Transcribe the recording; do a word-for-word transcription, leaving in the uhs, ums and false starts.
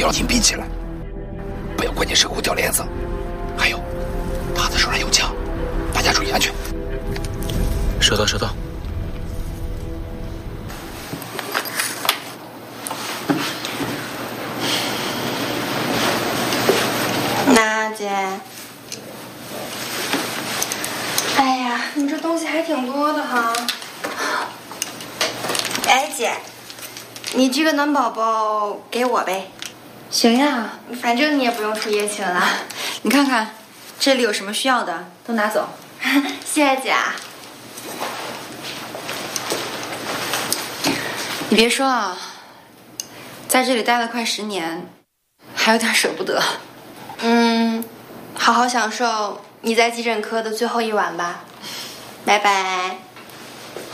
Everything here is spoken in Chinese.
要隐蔽起来，不要关键时候掉链子。还有，他的手上有枪，大家注意安全。收到，收到。 娜姐，哎呀，你这东西还挺多的哈。哎，姐，你这个暖宝宝给我呗。 行呀， 反正你也不用出夜勤了。 你看看，这里有什么需要的都拿走。 谢谢姐啊。 你别说啊，在这里待了快十年，还有点舍不得。 嗯，好好享受你在急诊科的最后一晚吧。拜拜。